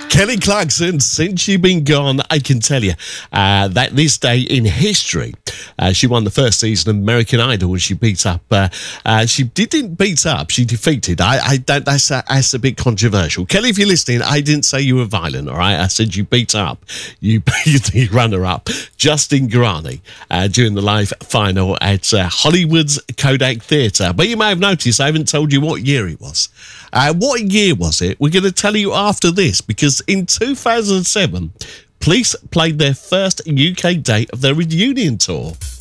Kelly Clarkson, since you've been gone, I can tell you that this day in history, she won the first season of American Idol and she beat up, she didn't beat up, she defeated. I don't, that's a bit controversial. Kelly, if you're listening, I didn't say you were violent, all right? I said you beat up, you beat the runner-up, Justin Guarani, during the live final at Hollywood's Kodak Theatre. But you may have noticed I haven't told you what year it was. What year was it? We're going to tell you after this, because in 2007, Police played their first UK date of their reunion tour.